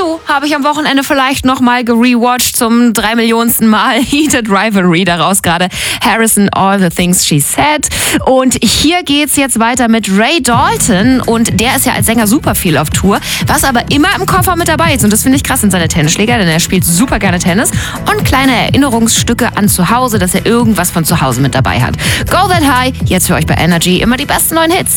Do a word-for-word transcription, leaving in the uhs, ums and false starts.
Dazu habe ich am Wochenende vielleicht nochmal gerewatcht zum drei Millionensten Mal Heated Rivalry, daraus gerade Harrison, All the Things She Said. Und hier geht's jetzt weiter mit Ray Dalton und der ist ja als Sänger super viel auf Tour, was aber immer im Koffer mit dabei ist. Und das finde ich krass, sind seine Tennisschläger, denn er spielt super gerne Tennis und kleine Erinnerungsstücke an zu Hause, dass er irgendwas von zu Hause mit dabei hat. Go That High, jetzt für euch bei Energy immer die besten neuen Hits.